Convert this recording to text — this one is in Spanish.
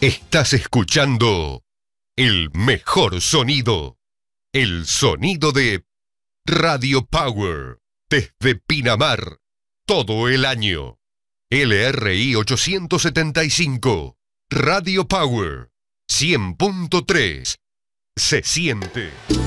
Estás escuchando el mejor sonido, el sonido de Radio Power, desde Pinamar, todo el año. LRI 875, Radio Power, 100.3, se siente.